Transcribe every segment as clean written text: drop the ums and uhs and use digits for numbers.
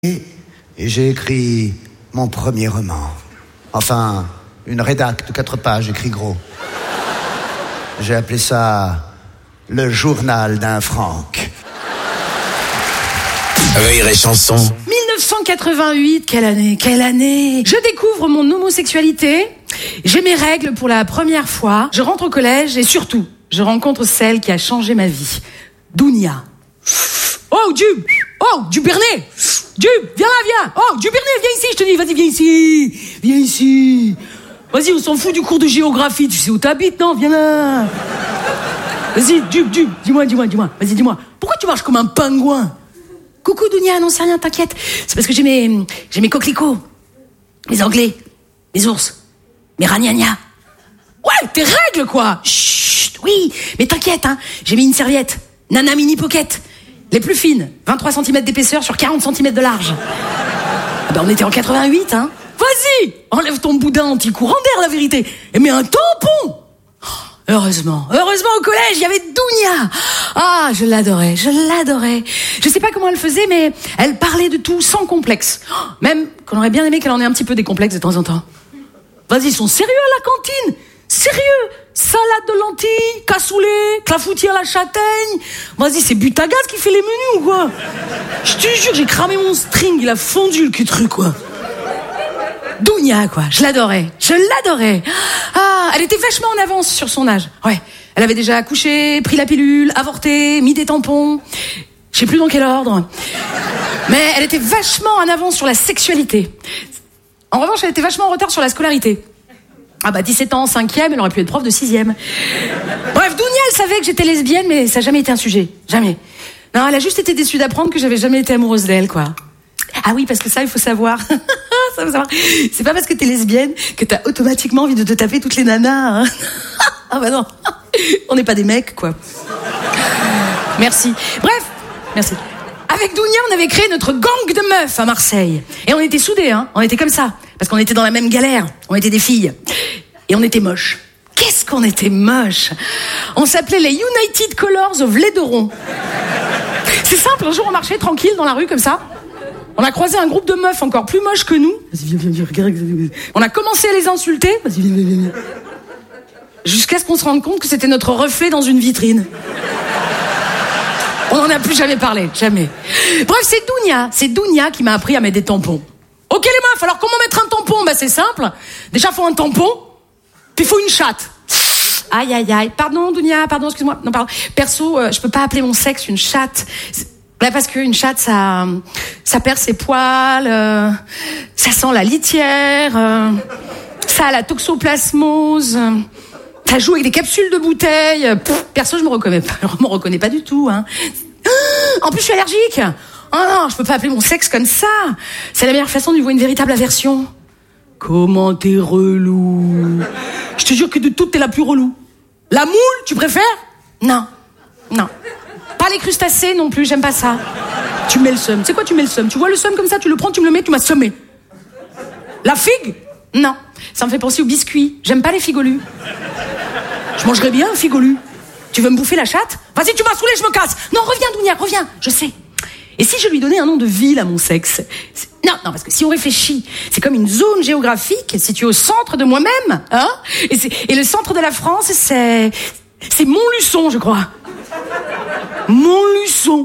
Et j'ai écrit mon premier roman. Enfin, une rédac de 4 pages, écrit gros. J'ai appelé ça Le journal d'un Franck. Rire et chanson. 1988, quelle année. Je découvre mon homosexualité, j'ai mes règles pour la première fois, je rentre au collège et surtout, je rencontre celle qui a changé ma vie, Dounia. Oh, du Bernet. Viens là. Oh, du Bernet, viens ici, je te dis, vas-y, viens ici. Vas-y, on s'en fout du cours de géographie, tu sais où t'habites, non? Viens là. Vas-y, dis-moi. Vas-y, dis-moi. Pourquoi tu marches comme un pingouin? Coucou Dounia, non c'est rien, t'inquiète. C'est parce que j'ai mes coquelicots, mes anglais, mes ours, mes ragnagnas. Ouais, tes règles quoi. Chut, oui, mais t'inquiète, hein. J'ai mis une serviette, Nana Mini Pocket, les plus fines, 23 cm d'épaisseur sur 40 cm de large. Ah ben on était en 88, hein. Vas-y, enlève ton boudin anti-courant d'air, la vérité, et mets un tampon. Heureusement au collège, il y avait Dounia. Ah, je l'adorais. Je sais pas comment elle faisait, mais elle parlait de tout sans complexe. Même qu'on aurait bien aimé qu'elle en ait un petit peu des complexes de temps en temps. Vas-y, ils sont sérieux à la cantine. Sérieux. Salade de lentilles, cassoulet, clafoutis à la châtaigne. Vas-y, c'est Butagaz qui fait les menus ou quoi? Je te jure, j'ai cramé mon string, il a fondu le cul-truc, quoi. Dounia, quoi. Je l'adorais. Ah, elle était vachement en avance sur son âge. Ouais. Elle avait déjà accouché, pris la pilule, avorté, mis des tampons. Je sais plus dans quel ordre. Mais elle était vachement en avance sur la sexualité. En revanche, elle était vachement en retard sur la scolarité. Ah bah 17 ans en 5e, elle aurait pu être prof de 6e. Bref, Dounia, elle savait que j'étais lesbienne, mais ça n'a jamais été un sujet. Jamais. Non, elle a juste été déçue d'apprendre que j'avais jamais été amoureuse d'elle, quoi. Ah oui, parce que ça, il faut savoir. C'est pas parce que t'es lesbienne que t'as automatiquement envie de te taper toutes les nanas. Hein. Ah bah non, on n'est pas des mecs, quoi. Merci. Avec Dounia, on avait créé notre gang de meufs à Marseille. Et on était soudés, hein. On était comme ça. Parce qu'on était dans la même galère. On était des filles. Et on était moches. Qu'est-ce qu'on était moches. On s'appelait les United Colors of Laideron. C'est simple, un jour on marchait tranquille dans la rue comme ça. On a croisé un groupe de meufs encore plus moches que nous. Vas-y, viens, regarde. On a commencé à les insulter. Vas-y, viens. Jusqu'à ce qu'on se rende compte que c'était notre reflet dans une vitrine. On n'en a plus jamais parlé, jamais. Bref, c'est Dounia qui m'a appris à mettre des tampons. Ok les meufs, alors comment mettre un tampon? Bah c'est simple. Déjà, faut un tampon, puis faut une chatte. Aïe. Pardon, Dounia, excuse-moi. Non, pardon. Perso, je peux pas appeler mon sexe une chatte. Là, parce qu'une chatte, ça perd ses poils, ça sent la litière, ça a la toxoplasmose, ça joue avec des capsules de bouteilles. Perso, je me reconnais pas du tout, hein. En plus, je suis allergique. Oh non, je peux pas appeler mon sexe comme ça. C'est la meilleure façon de lui voir une véritable aversion. Comment t'es relou. Je te jure que de toutes, t'es la plus relou. La moule, tu préfères? Non. Pas les crustacés non plus, j'aime pas ça. Tu mets le seum. C'est quoi tu mets le seum? Tu vois le seum comme ça, tu le prends, tu me le mets, tu m'as semé. La figue? Non. Ça me fait penser aux biscuits. J'aime pas les figolus. Je mangerais bien un figolu. Tu veux me bouffer la chatte? Vas-y, tu m'as saoulé, je me casse. Non, reviens, Dounia, reviens. Je sais. Et si je lui donnais un nom de ville à mon sexe? Non, parce que si on réfléchit, c'est comme une zone géographique située au centre de moi-même, hein? Et le centre de la France, c'est Montluçon, je crois. Montluçon.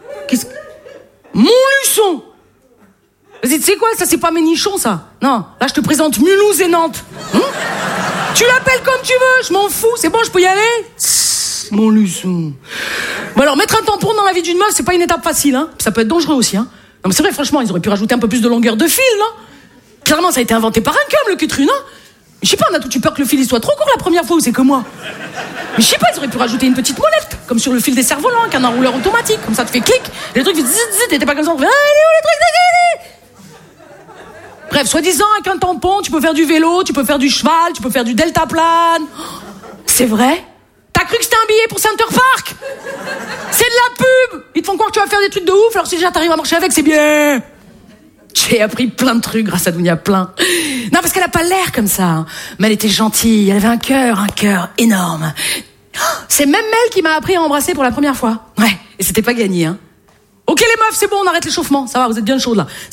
Montluçon. Vas-y, tu sais quoi, ça c'est pas mes nichons, ça. Non, là je te présente Mulhouse et Nantes. Tu l'appelles comme tu veux, je m'en fous, c'est bon, je peux y aller? Montluçon. Bon alors, mettre un tampon dans la vie d'une meuf, c'est pas une étape facile, hein. Ça peut être dangereux aussi, hein. Non mais c'est vrai, franchement, ils auraient pu rajouter un peu plus de longueur de fil, non? Clairement, ça a été inventé par un câble, le cul-tru, non? Je sais pas, on a tout eu peur que le fil il soit trop court la première fois, ou c'est que moi? Mais je sais pas, ils auraient pu rajouter une petite molette, comme sur le fil des cerfs-volants, avec un enrouleur automatique, comme ça tu fais clic, et le truc fait zit, t'étais pas comme ça, on fait, ah, il est où le truc? Bref, soi-disant, avec un tampon, tu peux faire du vélo, tu peux faire du cheval, tu peux faire du deltaplane. C'est vrai? T'as cru que c'était un billet pour Center Park? C'est de la pub! Ils te font croire que tu vas faire des trucs de ouf, alors si déjà t'arrives à marcher avec, c'est bien! J'ai appris plein de trucs grâce à Dounia, plein. Non, parce qu'elle a pas l'air comme ça, hein. Mais elle était gentille, elle avait un cœur énorme. C'est même elle qui m'a appris à embrasser pour la première fois. Ouais, et c'était pas gagné, hein. Ok les meufs, c'est bon, on arrête l'échauffement. Ça va, vous êtes bien chaudes là.